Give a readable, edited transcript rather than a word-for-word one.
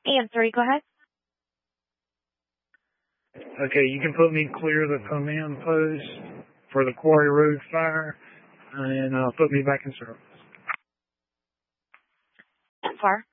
Answer, go ahead. Okay, you can put me clear the command post for the Quarry Road fire and put me back in service. That far.